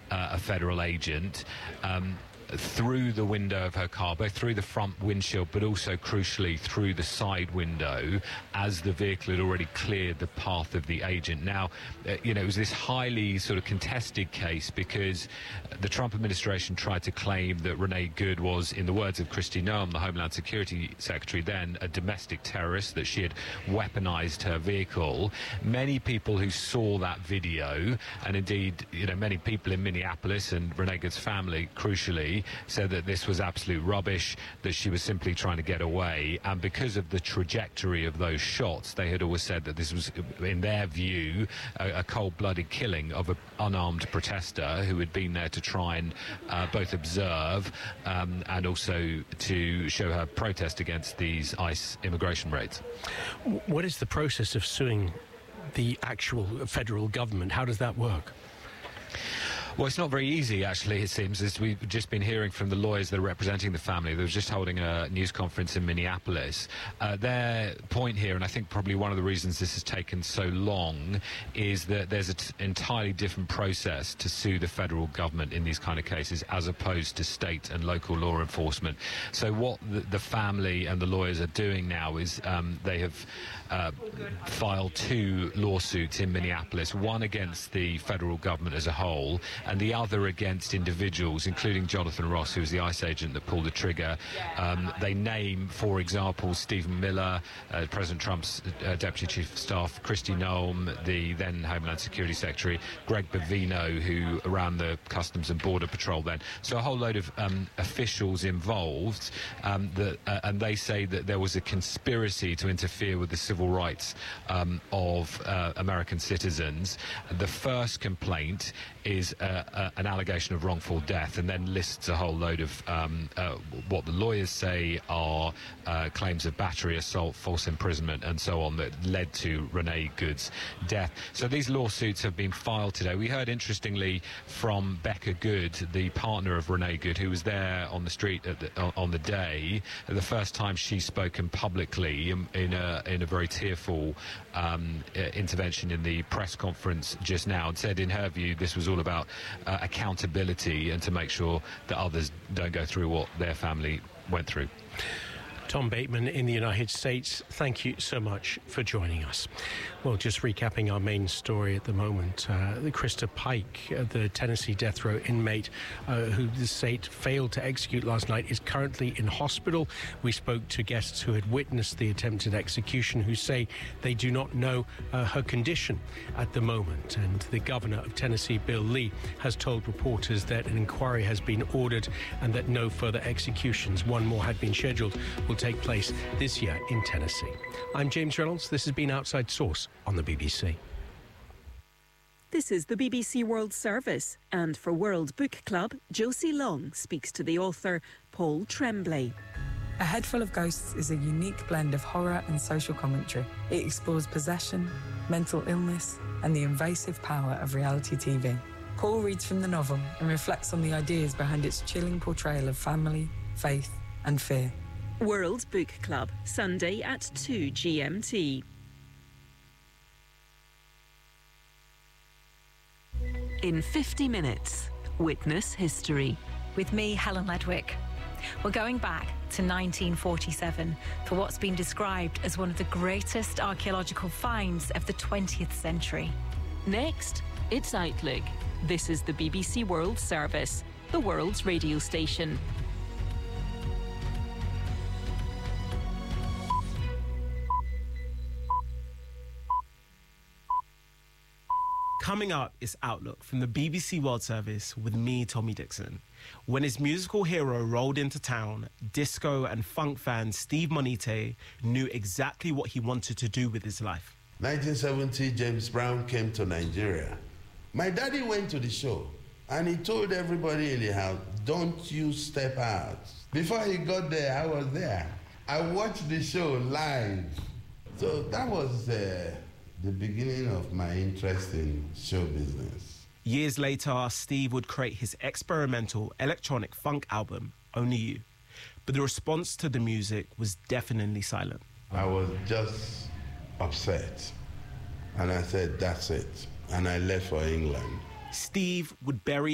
a federal agent, through the window of her car, both through the front windshield but also crucially through the side window, as the vehicle had already cleared the path of the agent. Now, it was this highly sort of contested case because the Trump administration tried to claim that Renee Good was, in the words of Kristi Noem, the Homeland Security Secretary then, a domestic terrorist, that she had weaponized her vehicle. Many people who saw that video, and indeed, many people in Minneapolis and Renee Good's family, crucially, said that this was absolute rubbish, that she was simply trying to get away. And because of the trajectory of those shots, they had always said that this was, in their view, a cold-blooded killing of an unarmed protester who had been there to try and both observe and also to show her protest against these ICE immigration raids. What is the process of suing the actual federal government? How does that work? Well, it's not very easy, actually, it seems, as we've just been hearing from the lawyers that are representing the family. They were just holding a news conference in Minneapolis. Their point here, and I think probably one of the reasons this has taken so long, is that there's an entirely different process to sue the federal government in these kind of cases as opposed to state and local law enforcement. So what the family and the lawyers are doing now is they have filed 2 lawsuits in Minneapolis, one against the federal government as a whole, and the other against individuals, including Jonathan Ross, who was the ICE agent that pulled the trigger. They name, for example, Stephen Miller, President Trump's Deputy Chief of Staff, Kristi Noem, the then Homeland Security Secretary, Greg Bovino, who ran the Customs and Border Patrol then. So a whole load of officials involved, and they say that there was a conspiracy to interfere with the civil rights of American citizens. The first complaint is an allegation of wrongful death, and then lists a whole load of what the lawyers say are claims of battery, assault, false imprisonment, and so on that led to Renee Good's death. So these lawsuits have been filed today. We heard, interestingly, from Becca Good, the partner of Renee Good, who was there on the street on the day, the first time she's spoken publicly in a very tearful intervention in the press conference just now, and said in her view this was all about accountability and to make sure that others don't go through what their family went through. Tom Bateman in the United States, thank you so much for joining us. Well, just recapping our main story at the moment, Krista Pike, the Tennessee death row inmate who the state failed to execute last night, is currently in hospital. We spoke to guests who had witnessed the attempted execution who say they do not know her condition at the moment. And the governor of Tennessee, Bill Lee, has told reporters that an inquiry has been ordered and that no further executions, one more had been scheduled, will take place this year in Tennessee. I'm James Reynolds. This has been Outside Source on the BBC. This is the BBC World Service, and for World Book Club, Josie Long speaks to the author Paul Tremblay. A Head Full of Ghosts is a unique blend of horror and social commentary. It explores possession, mental illness, and the invasive power of reality TV. Paul reads from the novel and reflects on the ideas behind its chilling portrayal of family, faith, and fear. World Book Club, Sunday at 2 GMT. In 50 minutes, witness history. With me, Helen Ledwick. We're going back to 1947 for what's been described as one of the greatest archaeological finds of the 20th century. Next, it's Outlook. This is the BBC World Service, the world's radio station. Coming up is Outlook from the BBC World Service with me, Tommy Dixon. When his musical hero rolled into town, disco and funk fan Steve Monite knew exactly what he wanted to do with his life. 1970, James Brown came to Nigeria. My daddy went to the show and he told everybody in the house, don't you step out. Before he got there, I was there. I watched the show live. So that was the beginning of my interest in show business. Years later, Steve would create his experimental electronic funk album, Only You. But the response to the music was deafeningly silent. I was just upset. And I said, that's it. And I left for England. Steve would bury